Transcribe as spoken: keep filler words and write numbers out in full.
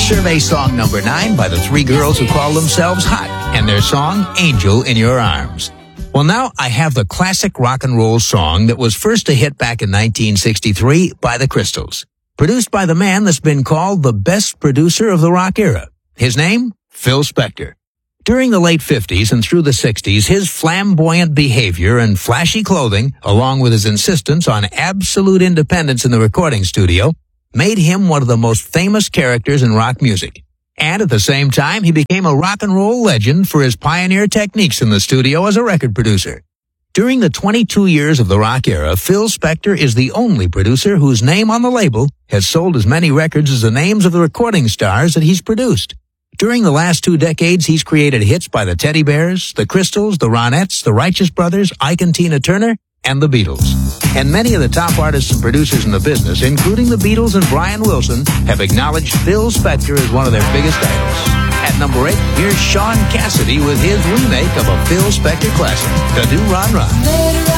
Survey song number nine by the three girls who call themselves Hot and their song Angel in Your Arms. Well, now I have the classic rock and roll song that was first a hit back in nineteen sixty-three by the Crystals, produced by the man that's been called the best producer of the rock era. His name? Phil Spector. During the late fifties and through the sixties, his flamboyant behavior and flashy clothing, along with his insistence on absolute independence in the recording studio, made him one of the most famous characters in rock music. And at the same time, he became a rock and roll legend for his pioneer techniques in the studio as a record producer. During the twenty-two years of the rock era, Phil Spector is the only producer whose name on the label has sold as many records as the names of the recording stars that he's produced. During the last two decades, he's created hits by the Teddy Bears, the Crystals, the Ronettes, the Righteous Brothers, Ike and Tina Turner, and the Beatles. And many of the top artists and producers in the business, including the Beatles and Brian Wilson, have acknowledged Phil Spector as one of their biggest idols. At number eight, here's Sean Cassidy with his remake of a Phil Spector classic, The Do Ron Ron.